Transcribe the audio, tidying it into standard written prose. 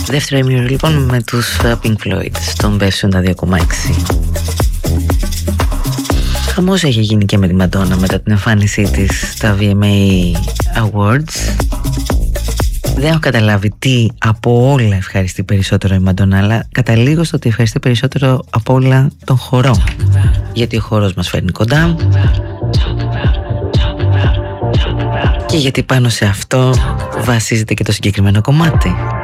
Δεύτερο ημίωρο λοιπόν με τους Pink Floyd στον Best 92,6. Χαμός έχει γίνει και με τη Μαντόνα μετά την εμφάνισή της στα VMA Awards. Δεν έχω καταλάβει τι από όλα ευχαριστεί περισσότερο η Μαντόνα, αλλά καταλήγω στο ότι ευχαριστεί περισσότερο από όλα τον χορό, γιατί ο χορός μας φέρνει κοντά και γιατί πάνω σε αυτό βασίζεται και το συγκεκριμένο κομμάτι.